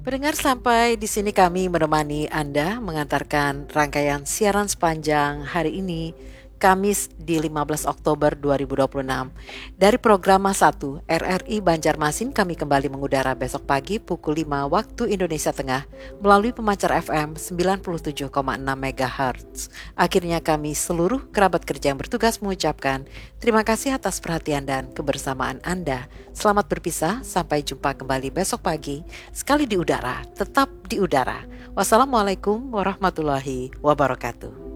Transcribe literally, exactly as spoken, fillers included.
Pendengar, sampai di sini kami menemani Anda mengantarkan rangkaian siaran sepanjang hari ini, Kamis di lima belas Oktober dua ribu dua puluh enam. Dari program satu R R I Banjarmasin kami kembali mengudara besok pagi pukul lima waktu Indonesia Tengah melalui pemancar F M sembilan puluh tujuh koma enam megahertz. Akhirnya kami seluruh kerabat kerja yang bertugas mengucapkan terima kasih atas perhatian dan kebersamaan Anda. Selamat berpisah, sampai jumpa kembali besok pagi. Sekali di udara, tetap di udara. Wassalamualaikum warahmatullahi wabarakatuh.